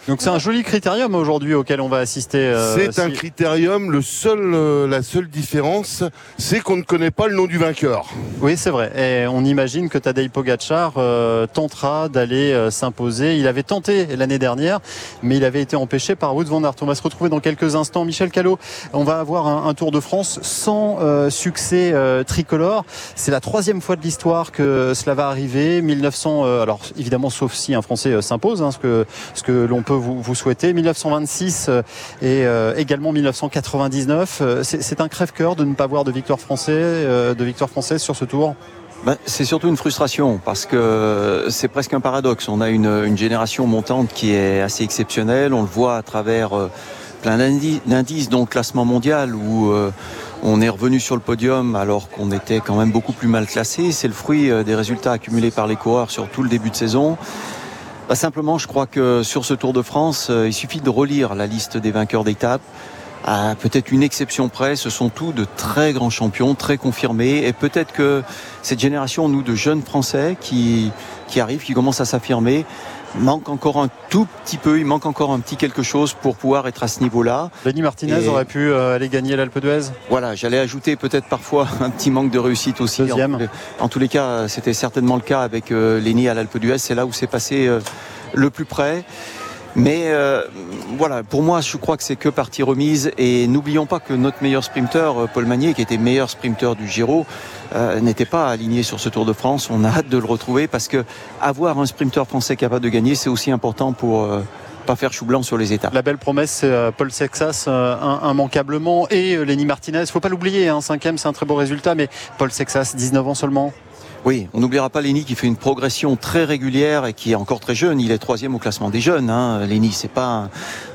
Donc c'est un joli critérium aujourd'hui auquel on va assister. C'est un critérium. La seule différence, c'est qu'on ne connaît pas le nom du vainqueur. Oui, c'est vrai. Et on imagine que Tadej Pogačar tentera d'aller s'imposer. Il avait tenté l'année dernière, mais il avait été empêché par Wout van Aert. On va se retrouver dans quelques instants. Michel Callot, on va avoir un Tour de France sans succès tricolore. C'est la 3e fois de l'histoire que cela va arriver. 1900, alors évidemment, sauf si un Français s'impose, ce que l'on peut vous souhaiter. 1926 et également 1999. C'est un crève-cœur de ne pas voir de victoire française sur ce Tour. C'est surtout une frustration parce que c'est presque un paradoxe. On a une génération montante qui est assez exceptionnelle. On le voit à travers plein d'indices, dont le classement mondial où on est revenu sur le podium alors qu'on était quand même beaucoup plus mal classé. C'est le fruit des résultats accumulés par les coureurs sur tout le début de saison. Simplement, je crois que sur ce Tour de France, il suffit de relire la liste des vainqueurs d'étape. À peut-être une exception près, ce sont tous de très grands champions, très confirmés. Et peut-être que cette génération, nous, de jeunes Français qui arrivent, qui commencent à s'affirmer, manque encore un tout petit peu, il manque encore un petit quelque chose pour pouvoir être à ce niveau-là. Lenny Martinez aurait pu aller gagner l'Alpe d'Huez. Voilà, j'allais ajouter peut-être parfois un petit manque de réussite aussi. En tous les cas, c'était certainement le cas avec Lenny à l'Alpe d'Huez. C'est là où c'est passé le plus près. Mais voilà, pour moi, je crois que c'est que partie remise. Et n'oublions pas que notre meilleur sprinter, Paul Magnier, qui était meilleur sprinter du Giro, n'était pas aligné sur ce Tour de France. On a hâte de le retrouver parce que avoir un sprinter français capable de gagner, c'est aussi important pour pas faire chou blanc sur les étapes. La belle promesse, c'est Paul Sexas immanquablement et Lenny Martinez. Faut pas l'oublier, 5e, c'est un très beau résultat, mais Paul Sexas, 19 ans seulement. Oui, on n'oubliera pas Lenny qui fait une progression très régulière et qui est encore très jeune. Il est 3e au classement des jeunes. Lenny, c'est pas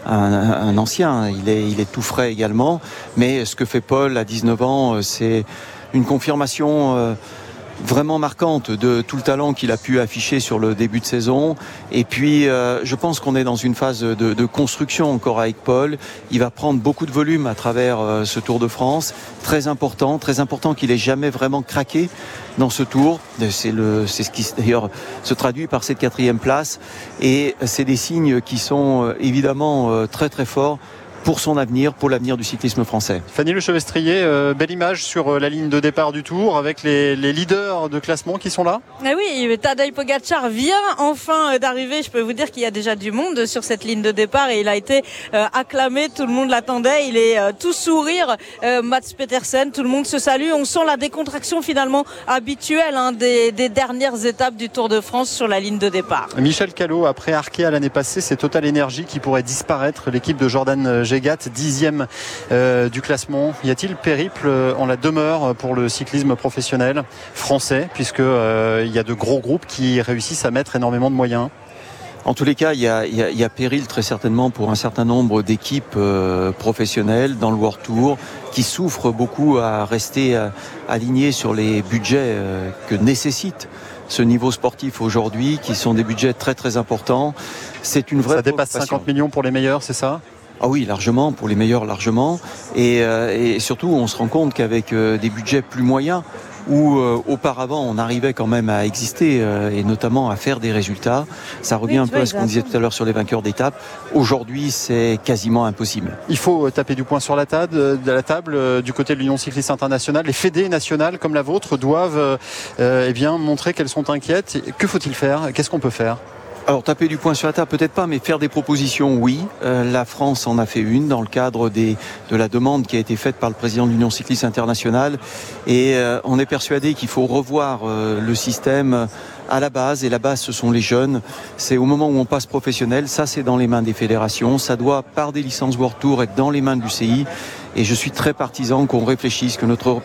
un ancien. Il est tout frais également. Mais ce que fait Paul à 19 ans, c'est une confirmation vraiment marquante de tout le talent qu'il a pu afficher sur le début de saison. Et puis, je pense qu'on est dans une phase de construction encore avec Paul. Il va prendre beaucoup de volume à travers ce Tour de France. Très important qu'il ait jamais vraiment craqué dans ce Tour. C'est ce qui d'ailleurs se traduit par cette 4e place. Et c'est des signes qui sont évidemment très très forts pour son avenir, pour l'avenir du cyclisme français. Fanny Lechevestrier, belle image sur la ligne de départ du Tour avec les leaders de classement qui sont là. Ah oui, Tadej Pogačar vient enfin d'arriver. Je peux vous dire qu'il y a déjà du monde sur cette ligne de départ et il a été acclamé, tout le monde l'attendait, il est tout sourire. Mats Pedersen, tout le monde se salue. On sent la décontraction finalement habituelle des dernières étapes du Tour de France sur la ligne de départ. Michel Callot, après Arkea l'année passée, c'est Total Energy qui pourrait disparaître. L'équipe de Jordan Gégat, 10e du classement. Y a-t-il périple en la demeure pour le cyclisme professionnel français, puisque il y a de gros groupes qui réussissent à mettre énormément de moyens? En tous les cas, il y a péril très certainement pour un certain nombre d'équipes professionnelles dans le World Tour qui souffrent beaucoup à rester alignées sur les budgets que nécessite ce niveau sportif aujourd'hui, qui sont des budgets très très importants. C'est une vraie préoccupation. Ça dépasse 50 millions pour les meilleurs, c'est ça ? Ah oui, largement, pour les meilleurs, largement. Et surtout, on se rend compte qu'avec des budgets plus moyens, où auparavant on arrivait quand même à exister et notamment à faire des résultats, ça revient un peu à ce qu'on disait tout à l'heure sur les vainqueurs d'étapes. Aujourd'hui, c'est quasiment impossible. Il faut taper du poing sur la table, du côté de l'Union cycliste internationale. Les fédés nationales comme la vôtre doivent montrer qu'elles sont inquiètes. Que faut-il faire ? Qu'est-ce qu'on peut faire ? Alors taper du poing sur la table, peut-être pas, mais faire des propositions, oui. La France en a fait une dans le cadre de la demande qui a été faite par le président de l'Union cycliste internationale. Et on est persuadé qu'il faut revoir le système à la base. Et la base, ce sont les jeunes. C'est au moment où on passe professionnel. Ça, c'est dans les mains des fédérations. Ça doit, par des licences World Tour, être dans les mains de l'UCI. Et je suis très partisan qu'on réfléchisse, que notre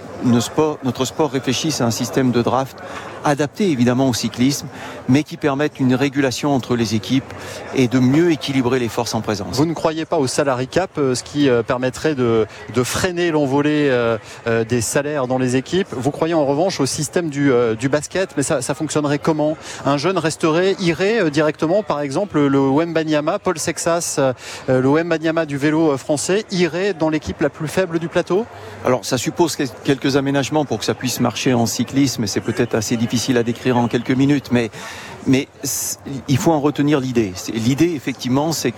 sport réfléchisse à un système de draft adapté évidemment au cyclisme, mais qui permette une régulation entre les équipes et de mieux équilibrer les forces en présence. Vous ne croyez pas au salary cap, ce qui permettrait de freiner l'envolée des salaires dans les équipes. Vous croyez en revanche au système du basket, mais ça fonctionnerait comment ? Un jeune irait directement, par exemple, le Wembanyama, Paul Sexas, le Wembanyama du vélo français, irait dans l'équipe la plus faible du plateau ? Alors ça suppose quelques aménagements pour que ça puisse marcher en cyclisme, et c'est peut-être assez difficile à décrire en quelques minutes, mais il faut en retenir l'idée. L'idée, effectivement, c'est